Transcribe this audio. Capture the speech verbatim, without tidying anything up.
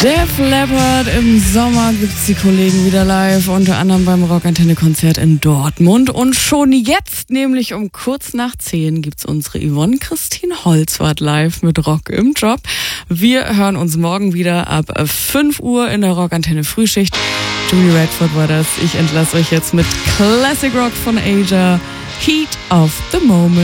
Def Leppard, im Sommer gibt's die Kollegen wieder live, unter anderem beim Rockantenne-Konzert in Dortmund. Und schon jetzt, nämlich um kurz nach zehn, gibt's unsere Yvonne Christine Holzwart live mit Rock im Job. Wir hören uns morgen wieder ab fünf Uhr in der Rockantenne Frühschicht. Julie Radford war das. Ich entlasse euch jetzt mit Classic Rock von Aja, Heat of the Moment.